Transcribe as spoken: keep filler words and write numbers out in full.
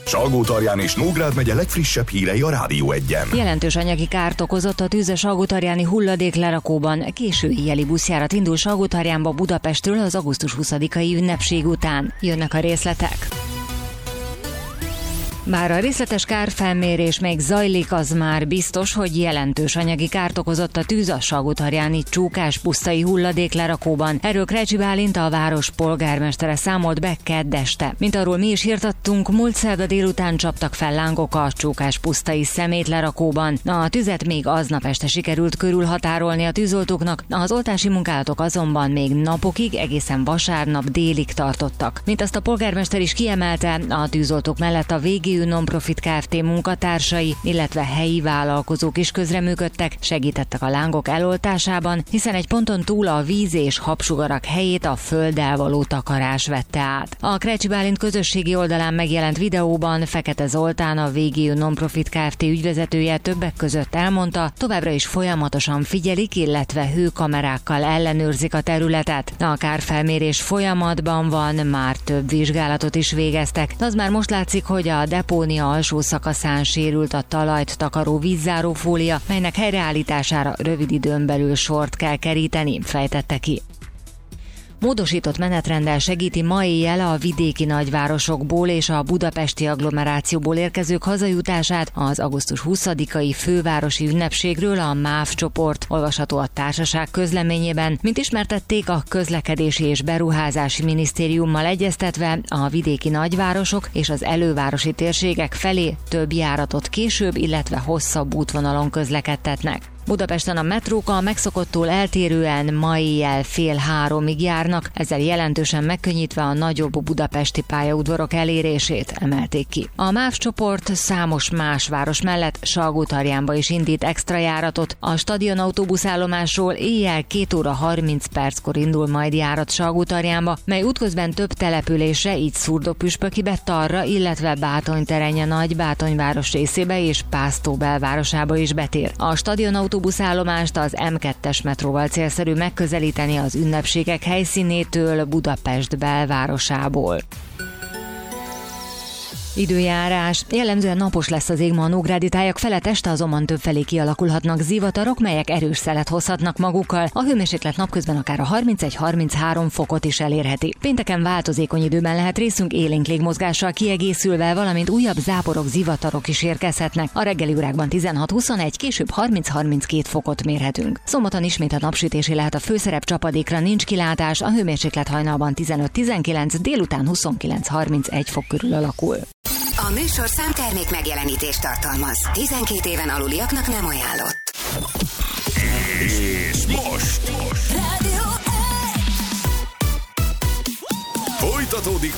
Salgótarján és Nógrád megye legfrissebb hírei a Rádió Egyen. Jelentős anyagi kárt okozott a tűz a salgótarjáni hulladéklerakóban. Késő éjjeli buszjárat indul Salgótarjánba Budapestről az augusztus huszadikai ünnepség után. Jönnek a részletek. Bár a részletes kárfelmérés még zajlik, az már biztos, hogy jelentős anyagi kárt okozott a tűz a salgótarjáni Csókás-pusztai hulladéklerakóban. Erről Krecsi Bálint, a város polgármestere számolt be kedd este. Mint arról mi is hirtattunk, múlt szerda délután csaptak fel lángok a Csókás-pusztai szemétlerakóban. A tüzet még aznap este sikerült körülhatárolni a tűzoltóknak, az oltási munkálatok azonban még napokig, egészen vasárnap délig tartottak. Mint azt a polgármester is kiemelte, a tűzoltók mellett a végé Non-Profit Kft. Munkatársai, illetve helyi vállalkozók is közreműködtek, segítettek a lángok eloltásában, hiszen egy ponton túl a víz és habsugarak helyét a földdel való takarás vette át. A Krecsi Bálint közösségi oldalán megjelent videóban Fekete Zoltán, a végé Non-Profit Kft. Ügyvezetője többek között elmondta, továbbra is folyamatosan figyelik, illetve hőkamerákkal ellenőrzik a területet. A kárfelmérés folyamatban van, már több vizsgálatot is végeztek, de az már most látszik, hogy a depónia alsó szakaszán sérült a talajt takaró vízzárófólia, melynek helyreállítására rövid időn belül sort kell keríteni, fejtette ki. Módosított menetrenddel segíti ma éjjel a vidéki nagyvárosokból és a budapesti agglomerációból érkezők hazajutását az augusztus huszadikai fővárosi ünnepségről a MÁV csoport, olvasható a társaság közleményében. Mint ismertették, a Közlekedési és Beruházási Minisztériummal egyeztetve a vidéki nagyvárosok és az elővárosi térségek felé több járatot később, illetve hosszabb útvonalon közlekedtetnek. Budapesten a metrók a megszokottól eltérően ma éjjel fél háromig járnak, ezzel jelentősen megkönnyítve a nagyobb budapesti pályaudvarok elérését, emelték ki. A MÁV csoport számos más város mellett Salgótarjánba is indít extra járatot. A stadion autóbuszállomásról éjjel két óra harminc perckor indul majd járat Salgótarjánba, mely útközben több településre, így Szurdópüspökibe, Tarra, illetve Bátonyterenye Nagybátonyváros részébe és Pásztó belvárosába is betér. A stadion autóbuszállomást az em kettes metróval célszerű megközelíteni az ünnepségek helyszínétől, Budapest belvárosából. Időjárás. Jellemzően napos lesz az ég ma a nógrádi tájak felett, este azonban többfelé kialakulhatnak zivatarok, melyek erős szelet hozhatnak magukkal. A hőmérséklet napközben akár a harmincegy-harminchárom fokot is elérheti. Pénteken változékony időben lehet részünk, élénk légmozgással kiegészülve, valamint újabb záporok, zivatarok is érkezhetnek. A reggeli órákban tizenhat-huszonegy, később harminc-harminckét fokot mérhetünk. Szombaton ismét a napsütési lehet a főszerep, csapadékra nincs kilátás, a hőmérséklet hajnalban tizenöt-tizenkilenc, délután huszonkilenc-harmincegy fok körül alakul. A műsor számtermék megjelenítést tartalmaz. tizenkét éven aluliaknak nem ajánlott. És most, most. Rádió folytatódik